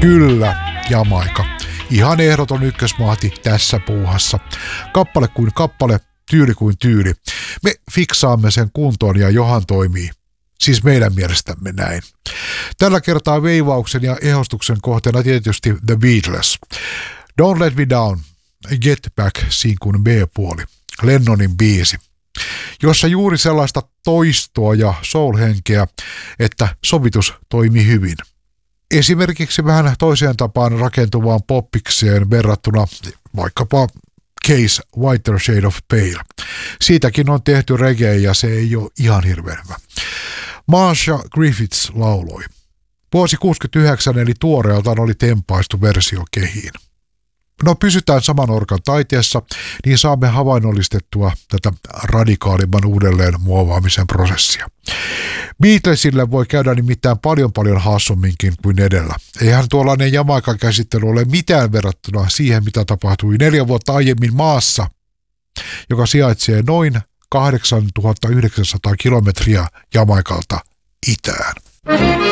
Kyllä, Jamaika. Ihan ehdoton ykkösmahti tässä puuhassa. Kappale kuin kappale, tyyli kuin tyyli. Me fiksaamme sen kuntoon ja johan toimii. Siis meidän mielestämme näin. Tällä kertaa veivauksen ja ehostuksen kohteena tietysti The Beatles. Don't Let Me Down, Get Back-sinkun B-puoli, Lennonin biisi, jossa juuri sellaista toistoa ja soul-henkeä, että sovitus toimi hyvin. Esimerkiksi vähän toiseen tapaan rakentuvaan poppikseen verrattuna vaikkapa Case Whiter Shade of Pale. Siitäkin on tehty reggae ja se ei ole ihan hirveän hyvä. Marcia Griffiths lauloi. Vuosi 1969 eli tuoreeltaan oli tempaistu versio kehiin. No pysytään saman orkan taiteessa, niin saamme havainnollistettua tätä radikaalimman uudelleen muovaamisen prosessia. Beatlesille voi käydä nimittäin paljon hassumminkin kuin edellä. Eihän tuollainen Jamaikan käsittely ole mitään verrattuna siihen, mitä tapahtui 4 vuotta aiemmin maassa, joka sijaitsee noin 8900 kilometriä Jamaikalta itään.